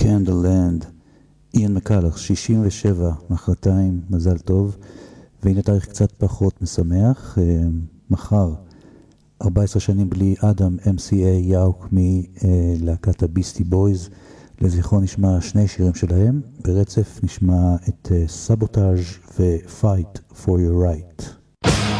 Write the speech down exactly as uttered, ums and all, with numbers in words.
Candleland, איאן מקלח, שישים ושבע, מחרתיים, מזל טוב. והנה תאריך קצת פחות משמח, מחר, ארבע עשרה שנים בלי אדם, אם סי איי יאוק מלהקת הביסטי בויז. לזכרו נשמע שני שירים שלהם, ברצף נשמע את Sabotage ו-Fight for Your Right.